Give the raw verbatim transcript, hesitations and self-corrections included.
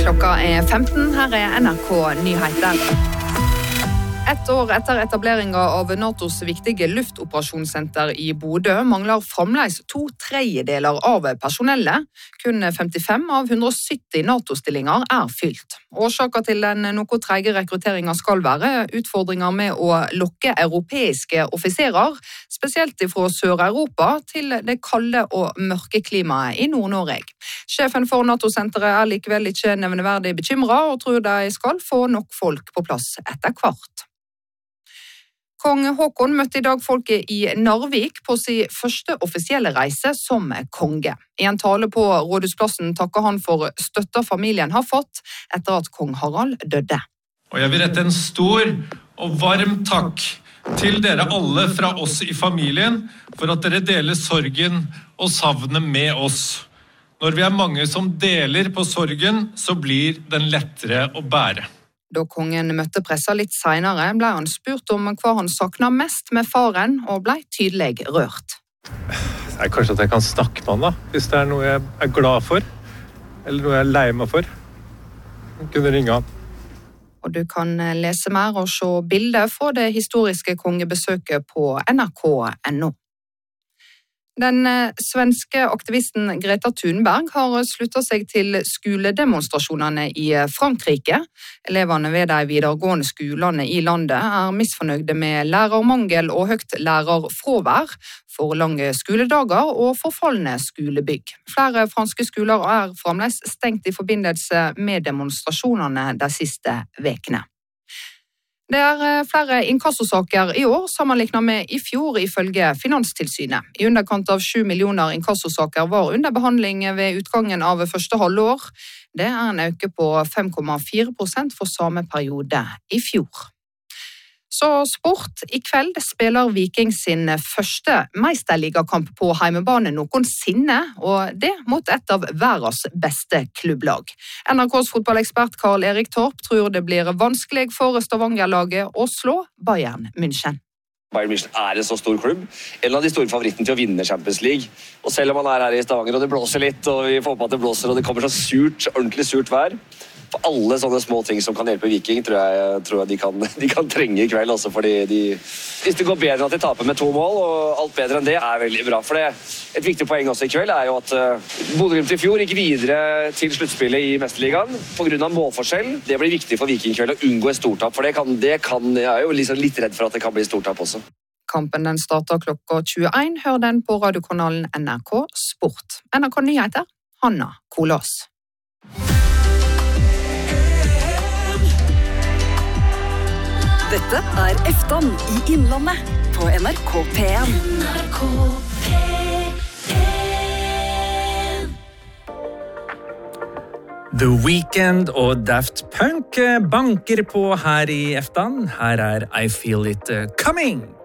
Klokka er femten, her er N R K Nyheter. Et år etter etableringen av NATOs viktige luftoperasjonssenter i Bodø mangler fremdeles to tredjedeler av personellet. Kun femtifem av hundre og sytti NATO-stillinger er fylt. Årsaken til den noe trege rekrutteringen skal være utfordringer med å lokke europeiske offiserer, spesielt fra Sør-Europa, til det kalde og mørke klimaet i Nord-Norge. Sjefen for NATO-senteret er likevel ikke nevneverdig bekymret og tror de skal få nok folk på plass etter hvert. Kong Håkon møtte i dag folket i Narvik på sin første offisielle reise som konge. I en tale på Rådhusplassen takker han for støtta familien har fått etter at kong Harald døde. Og jeg vil rette en stor og varm takk til dere alle fra oss i familien for at dere deler sorgen og savnet med oss. Når vi er mange som deler på sorgen, så blir den lettere å bære. Da kongen møtte pressa litt senere, ble han spurt om hva han savnet mest med faren, og ble tydelig rørt. Det er kanskje at jeg kan snakke med han da, hvis det er noe jeg er glad for, eller noe jeg er lei meg for. Jeg kunne ringe han. Og du kan lese mer og se bilder fra det historiske kongebesøket på N R K punktum N O. Den svenske aktivisten Greta Thunberg har sluttet seg til skoledemonstrasjonene i Frankrike. Elevene ved de videregående skolene i landet er misfornøyde med lærermangel og høyt lærerfravær, for lange skoledager og forfallende skolebygg. Flere franske skoler er fremdeles stengt i forbindelse med demonstrasjonene de siste vekene. Det er flere inkassosaker i år, sammenlignet med i fjor ifølge Finanstilsynet. I underkant av sju millioner inkassosaker var under behandling ved utgangen av første halvår. Det er en økning på fem komma fire prosent for samme periode i fjor. Så sport. I kveld spiller Viking sin første meisterligakamp på heimebane noensinne, og det mot et av verdens beste klubblag. N R K's fotballekspert Karl Erik Torp tror det blir vanskelig for Stavanger-laget å slå Bayern München. Bayern München er en så stor klubb, en av de store favorittene til å vinne Champions League. Og selv om man er her i Stavanger og det blåser litt, og vi får på at det blåser og det kommer så surt, ordentlig surt vær, for alle sånne små ting som kan hjelpe Viking, tror jeg, tror jeg de, kan, de kan trenge i kveld. Også fordi de, hvis det går bedre at de taper med to mål, og alt bedre enn det er veldig bra. For det, et viktig poeng også i kveld er jo at uh, Bodø-Glimt i fjor gikk videre til sluttspillet i Mesterligaen på grunn av målforskjell. Det blir viktig for Viking i kveld å unngå et stortap, for det kan, det kan, jeg er jo liksom litt redd for at det kan bli stortap også. Kampen den starter klokka tjueen, hør den på radiokanalen N R K Sport. N R K Nyheter, Hanna Kolås. Dette er Eftan i Innlandet på N R K P en. N R K P en. The Weeknd og Daft Punk banker på her i Eftan. Her er I Feel It Coming.